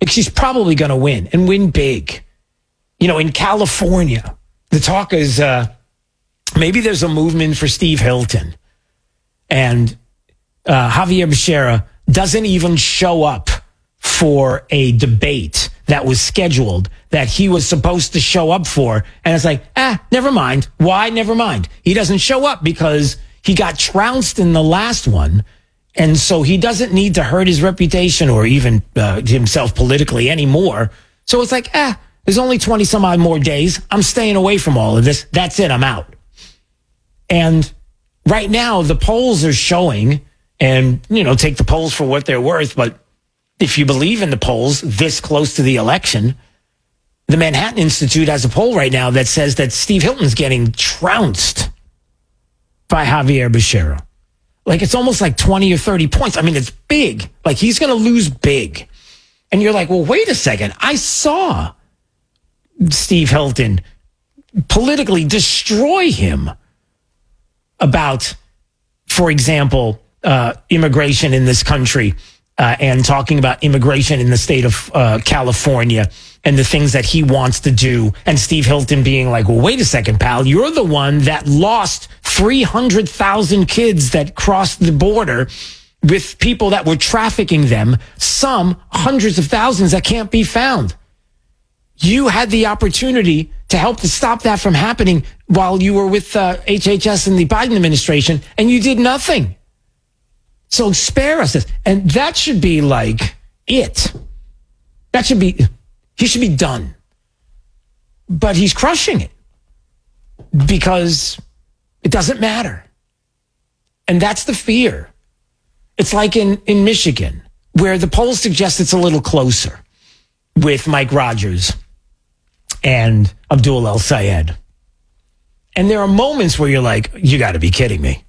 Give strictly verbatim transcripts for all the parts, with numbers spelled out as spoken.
Like, she's probably going to win and win big. You know, in California, the talk is uh, maybe there's a movement for Steve Hilton. And uh, Javier Becerra doesn't even show up for a debate that was scheduled that he was supposed to show up for. And it's like, ah, never mind. Why? Never mind. He doesn't show up because he got trounced in the last one. And so he doesn't need to hurt his reputation or even uh, himself politically anymore. So it's like, ah, there's only twenty some odd more days. I'm staying away from all of this. That's it. I'm out. And right now, the polls are showing, and, you know, take the polls for what they're worth. But if you believe in the polls this close to the election, the Manhattan Institute has a poll right now that says that Steve Hilton's getting trounced by Javier Becerra. Like, it's almost like twenty or thirty points. I mean, it's big. Like, he's going to lose big. And you're like, well, wait a second. I saw Steve Hilton politically destroy him about, for example, uh, immigration in this country uh, and talking about immigration in the state of uh, California and the things that he wants to do. And Steve Hilton being like, well, wait a second, pal. You're the one that lost three hundred thousand kids that crossed the border with people that were trafficking them, some hundreds of thousands that can't be found. You had the opportunity to help to stop that from happening while you were with uh, H H S and the Biden administration, and you did nothing. So spare us this. And that should be like it. That should be, he should be done. But he's crushing it because it doesn't matter. And that's the fear. It's like in, in Michigan, where the polls suggest it's a little closer with Mike Rogers and Abdul El-Sayed. And there are moments where you're like, you got to be kidding me.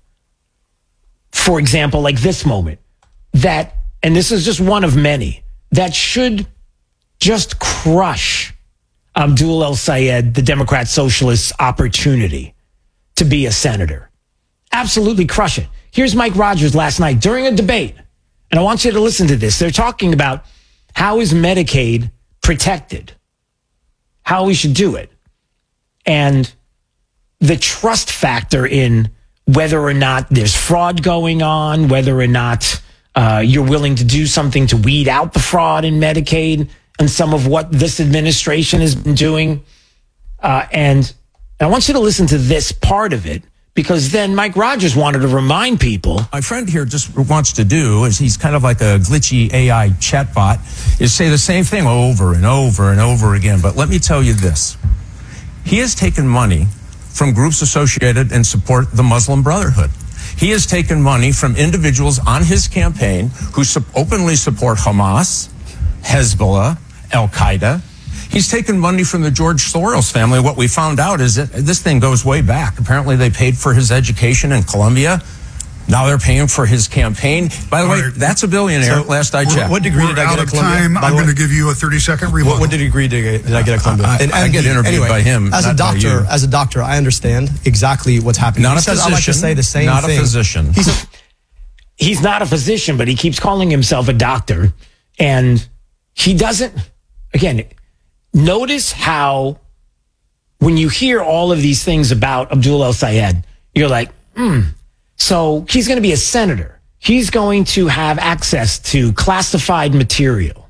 For example, like this moment, that, and this is just one of many, that should just crush Abdul El-Sayed, the Democrat Socialist's opportunity to be a senator. Absolutely crush it. Here's Mike Rogers last night during a debate, and I want you to listen to this. They're talking about how is Medicaid protected, how we should do it, and the trust factor in whether or not there's fraud going on, whether or not uh, you're willing to do something to weed out the fraud in Medicaid, and some of what this administration has been doing. Uh, and I want you to listen to this part of it, because then Mike Rogers wanted to remind people. My friend here just wants to do is he's kind of like a glitchy A I chatbot, is say the same thing over and over and over again. But let me tell you this. He has taken money from groups associated and support the Muslim Brotherhood. He has taken money from individuals on his campaign who su- openly support Hamas, Hezbollah, Al-Qaeda. He's taken money from the George Soros family. What we found out is that this thing goes way back. Apparently they paid for his education in Columbia. Now they're paying for his campaign. By the All way, right. That's a billionaire, so last I checked. What degree We're did I get at Columbia? Time. I'm going to give you a thirty-second rebuttal. What, what degree did, did I get at Columbia? I, I, and, and I get interviewed anyway, by him, as a doctor. As a doctor, I understand exactly what's happening. Not he a says, physician. I like to say the same not thing. a physician. He's, a, he's not a physician, but he keeps calling himself a doctor. And he doesn't, again, notice how when you hear all of these things about Abdul El-Sayed, you're like, hmm, so he's going to be a senator. He's going to have access to classified material.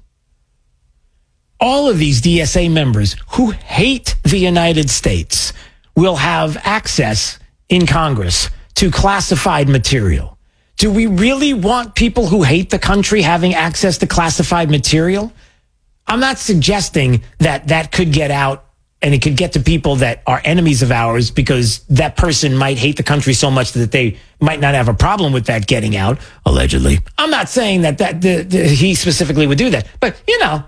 All of these D S A members who hate the United States will have access in Congress to classified material. Do we really want people who hate the country having access to classified material? I'm not suggesting that that could get out and it could get to people that are enemies of ours, because that person might hate the country so much that they might not have a problem with that getting out, allegedly. I'm not saying that, that the, the, he specifically would do that, but you know.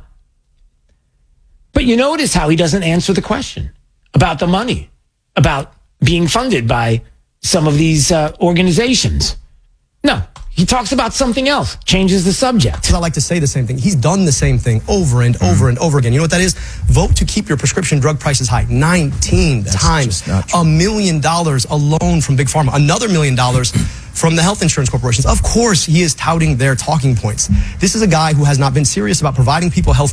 But you notice how he doesn't answer the question about the money, about being funded by some of these uh, organizations. No. He talks about something else, changes the subject. I like to say the same thing. He's done the same thing over and over mm. and over again. You know what that is? Vote to keep your prescription drug prices high. nineteen That's times. A million dollars alone from Big Pharma. Another million dollars from the health insurance corporations. Of course, he is touting their talking points. This is a guy who has not been serious about providing people health